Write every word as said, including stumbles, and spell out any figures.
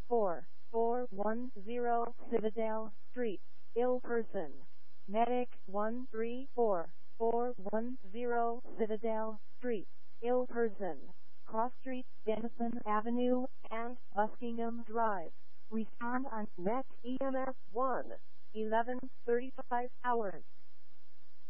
four four one zero Citadel Street, ill person. Medic one three four four one zero Citadel Street, ill person. Cross Street, Denison Avenue, and Buskingham Drive. Respond on Met E M S one, eleven thirty-five hours.